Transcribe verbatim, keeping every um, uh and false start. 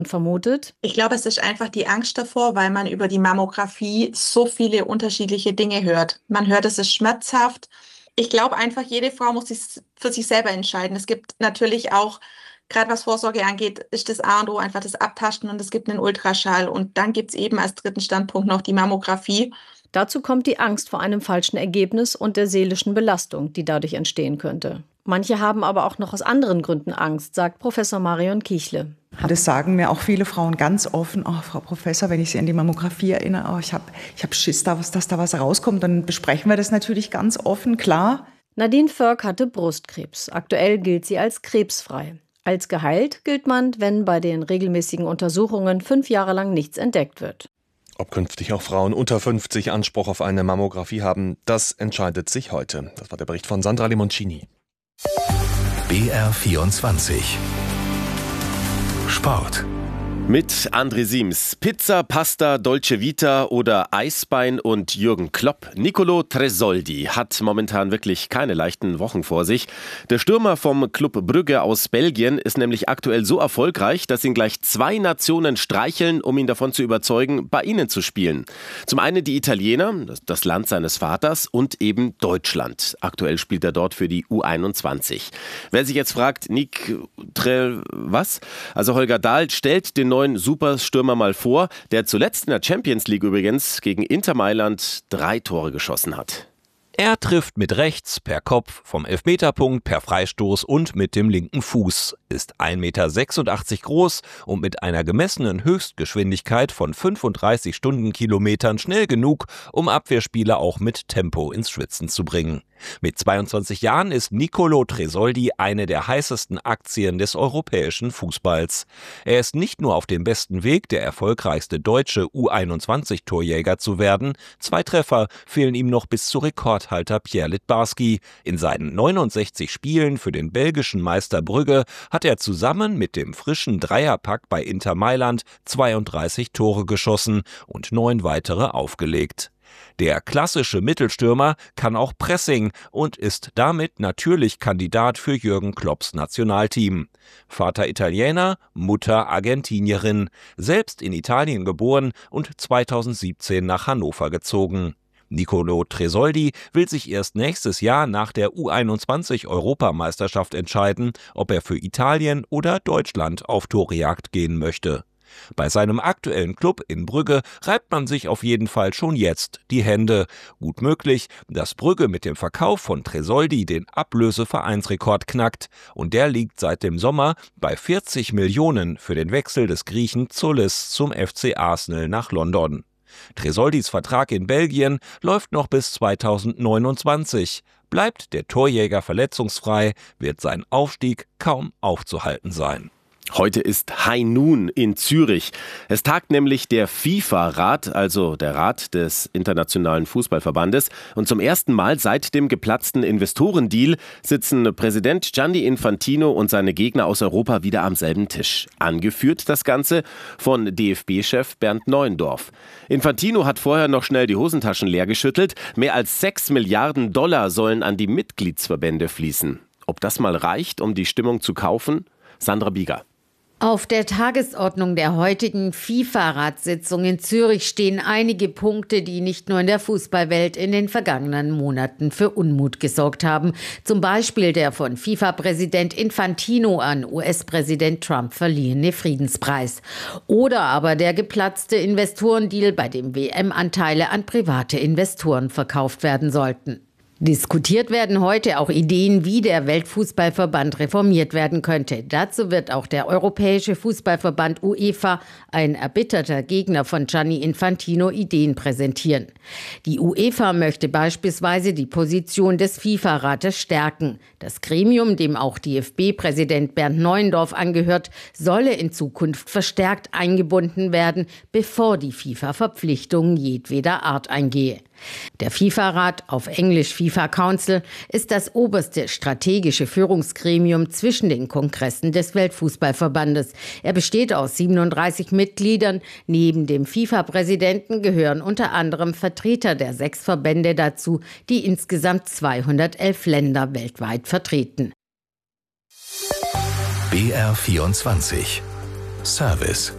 vermutet? Ich glaube, es ist einfach die Angst davor, weil man über die Mammographie so viele unterschiedliche Dinge hört. Man hört, es ist schmerzhaft. Ich glaube einfach, jede Frau muss sich für sich selber entscheiden. Es gibt natürlich auch, gerade was Vorsorge angeht, ist das A und O einfach das Abtasten und es gibt einen Ultraschall. Und dann gibt es eben als dritten Standpunkt noch die Mammographie. Dazu kommt die Angst vor einem falschen Ergebnis und der seelischen Belastung, die dadurch entstehen könnte. Manche haben aber auch noch aus anderen Gründen Angst, sagt Professor Marion Kiechle. Das sagen mir auch viele Frauen ganz offen. Oh, Frau Professor, wenn ich Sie an die Mammographie erinnere, oh, ich habe ich hab Schiss, dass, dass da was rauskommt. Dann besprechen wir das natürlich ganz offen, klar. Nadine Völk hatte Brustkrebs. Aktuell gilt sie als krebsfrei. Als geheilt gilt man, wenn bei den regelmäßigen Untersuchungen fünf Jahre lang nichts entdeckt wird. Ob künftig auch Frauen unter fünfzig Anspruch auf eine Mammographie haben, das entscheidet sich heute. Das war der Bericht von Sandra Lemoncini. B R vierundzwanzig Sport. Mit André Siems, Pizza, Pasta, Dolce Vita oder Eisbein und Jürgen Klopp. Nicolo Tresoldi hat momentan wirklich keine leichten Wochen vor sich. Der Stürmer vom Club Brügge aus Belgien ist nämlich aktuell so erfolgreich, dass ihn gleich zwei Nationen streicheln, um ihn davon zu überzeugen, bei ihnen zu spielen. Zum einen die Italiener, das Land seines Vaters, und eben Deutschland. Aktuell spielt er dort für die U einundzwanzig. Wer sich jetzt fragt, Nick Trell, was? Also Holger Dahl stellt den neuen Superstürmer mal vor, der zuletzt in der Champions League übrigens gegen Inter Mailand drei Tore geschossen hat. Er trifft mit rechts, per Kopf, vom Elfmeterpunkt, per Freistoß und mit dem linken Fuß, ist ein Meter sechsundachtzig groß und mit einer gemessenen Höchstgeschwindigkeit von fünfunddreißig Stundenkilometern schnell genug, um Abwehrspieler auch mit Tempo ins Schwitzen zu bringen. Mit zweiundzwanzig Jahren ist Nicolo Tresoldi eine der heißesten Aktien des europäischen Fußballs. Er ist nicht nur auf dem besten Weg, der erfolgreichste deutsche U einundzwanzig-Torjäger zu werden. Zwei Treffer fehlen ihm noch bis zu Rekordhalter Pierre Littbarski. In seinen neunundsechzig Spielen für den belgischen Meister Brügge hat er zusammen mit dem frischen Dreierpack bei Inter Mailand zweiunddreißig Tore geschossen und neun weitere aufgelegt. Der klassische Mittelstürmer kann auch Pressing und ist damit natürlich Kandidat für Jürgen Klopps Nationalteam. Vater Italiener, Mutter Argentinierin, selbst in Italien geboren und zweitausendsiebzehn nach Hannover gezogen. Nicolo Tresoldi will sich erst nächstes Jahr nach der U einundzwanzig-Europameisterschaft entscheiden, ob er für Italien oder Deutschland auf Torejagd gehen möchte. Bei seinem aktuellen Club in Brügge reibt man sich auf jeden Fall schon jetzt die Hände. Gut möglich, dass Brügge mit dem Verkauf von Tresoldi den Ablösevereinsrekord knackt. Und der liegt seit dem Sommer bei vierzig Millionen für den Wechsel des Griechen Zoulis zum F C Arsenal nach London. Tresoldis Vertrag in Belgien läuft noch bis zweitausendneunundzwanzig. Bleibt der Torjäger verletzungsfrei, wird sein Aufstieg kaum aufzuhalten sein. Heute ist High Noon in Zürich. Es tagt nämlich der FIFA-Rat, also der Rat des Internationalen Fußballverbandes. Und zum ersten Mal seit dem geplatzten Investorendeal sitzen Präsident Gianni Infantino und seine Gegner aus Europa wieder am selben Tisch. Angeführt das Ganze von D F B-Chef Bernd Neuendorf. Infantino hat vorher noch schnell die Hosentaschen leer geschüttelt. Mehr als sechs Milliarden Dollar sollen an die Mitgliedsverbände fließen. Ob das mal reicht, um die Stimmung zu kaufen? Sandra Bieger. Auf der Tagesordnung der heutigen FIFA-Ratssitzung in Zürich stehen einige Punkte, die nicht nur in der Fußballwelt in den vergangenen Monaten für Unmut gesorgt haben. Zum Beispiel der von FIFA-Präsident Infantino an U S-Präsident Trump verliehene Friedenspreis. Oder aber der geplatzte Investorendeal, bei dem W M-Anteile an private Investoren verkauft werden sollten. Diskutiert werden heute auch Ideen, wie der Weltfußballverband reformiert werden könnte. Dazu wird auch der Europäische Fußballverband UEFA, ein erbitterter Gegner von Gianni Infantino, Ideen präsentieren. Die UEFA möchte beispielsweise die Position des FIFA-Rates stärken. Das Gremium, dem auch D F B-Präsident Bernd Neuendorf angehört, solle in Zukunft verstärkt eingebunden werden, bevor die FIFA Verpflichtungen jedweder Art eingehe. Der FIFA-Rat, auf Englisch FIFA Council, ist das oberste strategische Führungsgremium zwischen den Kongressen des Weltfußballverbandes. Er besteht aus siebenunddreißig Mitgliedern. Neben dem FIFA-Präsidenten gehören unter anderem Vertreter der sechs Verbände dazu, die insgesamt zweihundertelf Länder weltweit vertreten. B R vierundzwanzig Service